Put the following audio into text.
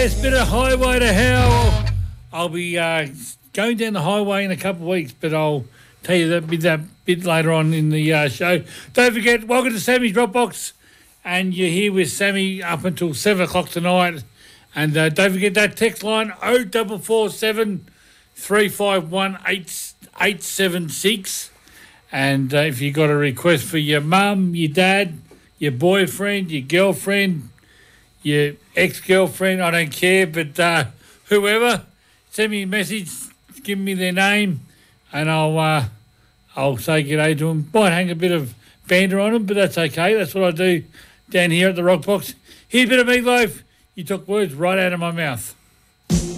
Yes, bit of highway to hell. I'll be going down the highway in a couple of weeks, but I'll tell you that bit later on in the show. Don't forget, welcome to Sammy's Dropbox, and you're here with Sammy up until 7 o'clock tonight. And don't forget that text line 0447 351 876. And if you got a request for your mum, your dad, your boyfriend, your girlfriend, your ex-girlfriend, I don't care, but whoever, send me a message, give me their name, and I'll say g'day to them. Might hang a bit of banter on them, but that's okay. That's what I do down here at the Rock Box. Here's a bit of Meatloaf. You took words right out of my mouth.